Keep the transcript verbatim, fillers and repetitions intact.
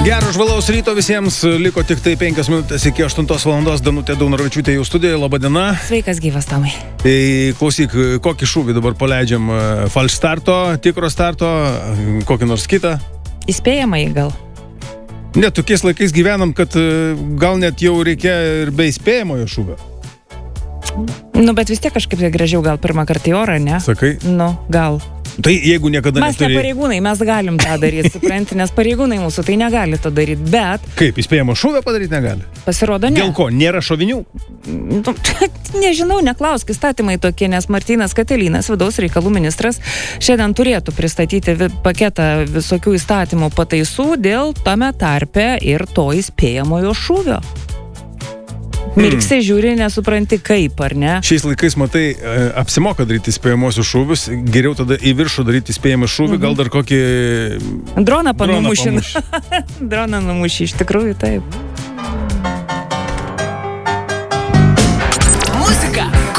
Gero žvalaus ryto visiems, liko tik tai penkios minutės iki aštuntos valandos, Danutė Daunoravičiūtė jau studijoje, laba diena. Sveikas gyvas, Tomai. Tai klausyk, kokį šūvį dabar paleidžiam, falš starto, tikro starto, kokį nors kitą? Įspėjamai gal? Ne, tokiais laikais gyvenam, kad gal net jau reikia ir be įspėjamojo šūvio. Nu, bet vis tiek kažkaip tai gražiau gal pirmą kartą į orą, ne? Sakai? Nu, gal. Tai jeigu niekada mes neturi... Mes ne pareigūnai, mes galim tą daryti, supranti, nes pareigūnai mūsų tai negali to daryti, bet... Kaip, įspėjamo šūvio padaryti negali? Pasirodo, ne. Dėl ko? Nėra šovinių? Nu, nežinau, neklausk, įstatymai tokie, nes Martynas Katelynas, vidaus reikalų ministras, šiandien turėtų pristatyti paketą visokių įstatymų pataisų dėl tame tarpe ir to įspėjamojo šūvio. Mirksai žiūri, nesupranti kaip, ar ne? Šiais laikais, matai, apsimoka daryti įspėjamosius šūvius, geriau tada į viršų daryti įspėjamą šūvį, mhm. gal dar kokį... Droną panumušin. Droną numuši, iš tikrųjų, taip.